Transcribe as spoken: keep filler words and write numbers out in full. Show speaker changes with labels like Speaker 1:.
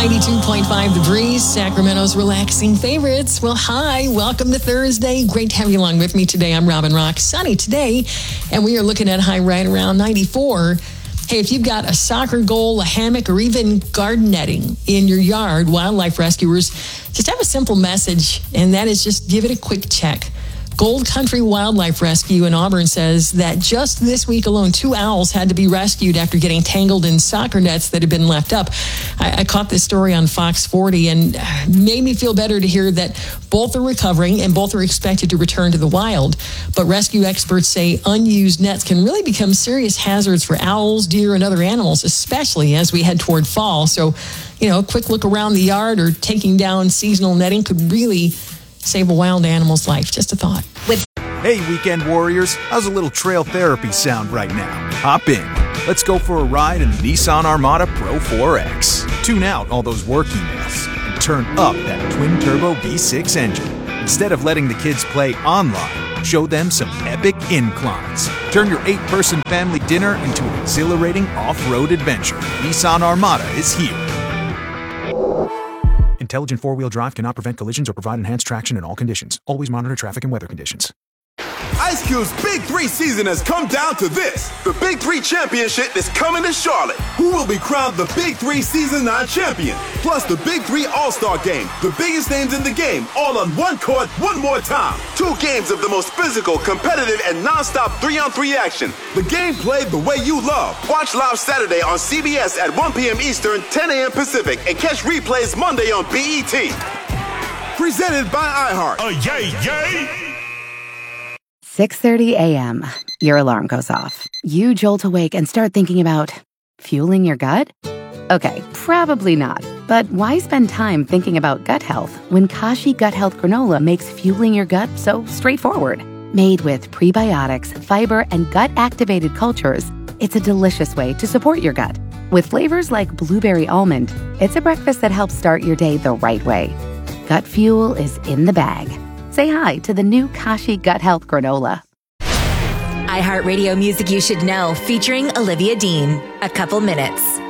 Speaker 1: ninety-two point five The Breeze, Sacramento's relaxing favorites. Well, hi, welcome to Thursday. Great to have you along with me today. I'm Robin Rock. Sunny today, and we are looking at a high right around ninety-four. Hey, if you've got a soccer goal, a hammock, or even garden netting in your yard, wildlife rescuers just have a simple message, and that is just give it a quick check. Gold Country Wildlife Rescue in Auburn says that just this week alone, two owls had to be rescued after getting tangled in soccer nets that had been left up. I, I caught this story on Fox forty and made me feel better to hear that both are recovering and both are expected to return to the wild. But rescue experts say unused nets can really become serious hazards for owls, deer, and other animals, especially as we head toward fall. So, you know, a quick look around the yard or taking down seasonal netting could really save a wild animal's life. Just a thought.
Speaker 2: With Hey, weekend warriors, how's a little trail therapy sound right now? Hop in. Let's go for a ride in the Nissan Armada Pro four X. Tune out all those work emails and turn up that twin-turbo V six engine. Instead of letting the kids play online, show them some epic inclines. Turn your eight-person family dinner into an exhilarating off-road adventure. Nissan Armada is here. Intelligent four-wheel drive cannot prevent collisions or provide enhanced traction in all conditions. Always monitor traffic and weather conditions.
Speaker 3: Ice Cube's Big Three season has come down to this. The Big Three Championship is coming to Charlotte. Who will be crowned the Big Three Season nine champion? Plus the Big Three All-Star Game. The biggest names in the game, all on one court, one more time. Two games of the most physical, competitive, and non-stop three-on-three action. The game played the way you love. Watch live Saturday on C B S at one p.m. Eastern, ten a.m. Pacific, and catch replays Monday on B E T. Presented by iHeart.
Speaker 4: Oh, yay, yay!
Speaker 5: six thirty a.m. Your alarm goes off. You jolt awake and start thinking about fueling your gut? Okay, probably not. But why spend time thinking about gut health when Kashi Gut Health Granola makes fueling your gut so straightforward? Made with prebiotics, fiber, and gut-activated cultures, it's a delicious way to support your gut. With flavors like blueberry almond, it's a breakfast that helps start your day the right way. Gut fuel is in the bag. Say hi to the new Kashi Gut Health Granola.
Speaker 6: iHeartRadio Music You Should Know, featuring Olivia Dean. A couple minutes.